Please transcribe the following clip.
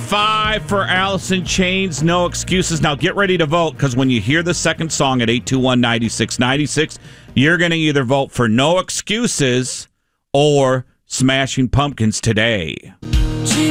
5 for Alice in Chains, No Excuses. Now get ready to vote, because when you hear the second song at 821-9696, you're going to either vote for No Excuses or Smashing Pumpkins Today.